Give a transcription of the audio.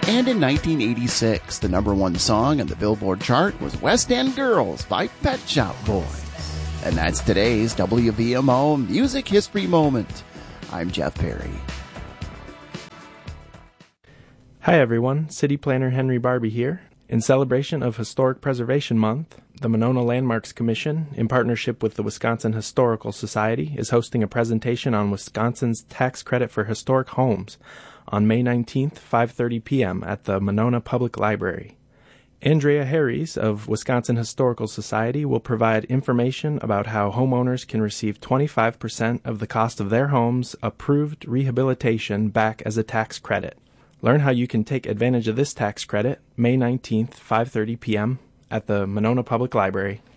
And in 1986, the number one song on the Billboard chart was West End Girls by Pet Shop Boys. And that's today's WVMO Music History Moment. I'm Jeff Perry. Hi everyone, City Planner Henry Barbie here. In celebration of Historic Preservation Month, the Monona Landmarks Commission, in partnership with the Wisconsin Historical Society, is hosting a presentation on Wisconsin's tax credit for historic homes on May 19th, 5:30 p.m. at the Monona Public Library. Andrea Harries of Wisconsin Historical Society will provide information about how homeowners can receive 25% of the cost of their home's approved rehabilitation back as a tax credit. Learn how you can take advantage of this tax credit May 19th, 5:30 p.m. at the Monona Public Library.